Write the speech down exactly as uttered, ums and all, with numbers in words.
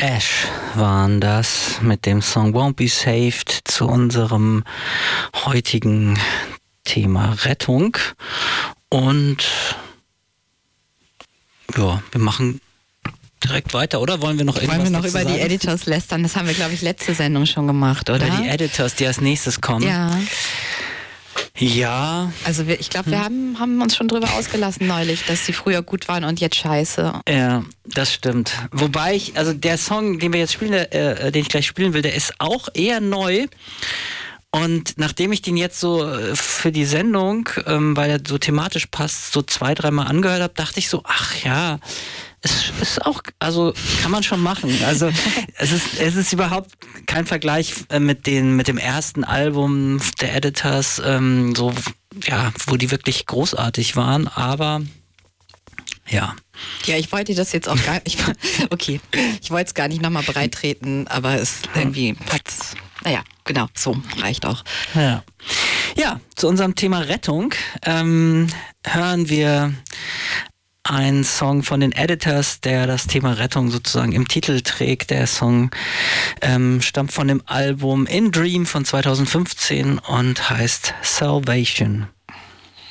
Ash waren das mit dem Song Won't Be Saved zu unserem heutigen Thema Rettung. Und ja, wir machen direkt weiter, oder? Wollen wir noch irgendwas Wollen wir noch dazu über sagen? die Editors lästern? Das haben wir, glaube ich, letzte Sendung schon gemacht, oder? Über die Editors, die als nächstes kommen. Ja. Ja. Also wir, ich glaube, wir haben, haben uns schon drüber ausgelassen neulich, dass die früher gut waren und jetzt scheiße. Ja, das stimmt. Wobei ich, also der Song, den wir jetzt spielen, äh, den ich gleich spielen will, der ist auch eher neu. Und nachdem ich den jetzt so für die Sendung, ähm, weil er so thematisch passt, so zwei, dreimal angehört habe, dachte ich so, ach ja, es ist auch, also kann man schon machen. Also es ist, es ist überhaupt kein Vergleich mit den, mit dem ersten Album der Editors, ähm, so, ja, wo die wirklich großartig waren, aber ja. Ja, ich wollte das jetzt auch gar nicht, okay, ich wollte es gar nicht nochmal bereittreten, aber es irgendwie hat's, naja, genau, so reicht auch. Ja, ja, zu unserem Thema Rettung ähm, hören wir einen Song von den Editors, der das Thema Rettung sozusagen im Titel trägt. Der Song ähm, stammt von dem Album In Dream von zweitausendfünfzehn und heißt Salvation.